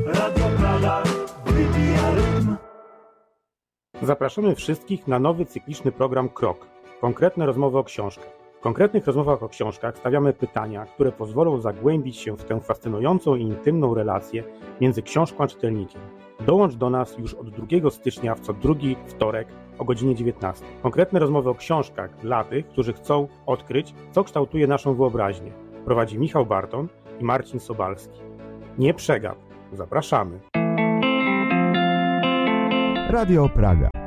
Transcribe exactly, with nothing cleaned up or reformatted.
Radio Praga wybija rytm. Zapraszamy wszystkich na nowy cykliczny program Krok. Konkretne rozmowy o książkach. W konkretnych rozmowach o książkach stawiamy pytania, które pozwolą zagłębić się w tę fascynującą i intymną relację między książką a czytelnikiem. Dołącz do nas już od drugiego stycznia w co drugi wtorek o godzinie dziewiętnastej. Konkretne rozmowy o książkach dla tych, którzy chcą odkryć, co kształtuje naszą wyobraźnię. Prowadzi Michał Barton i Marcin Sobalski. Nie przegap. Zapraszamy. Radio Praga.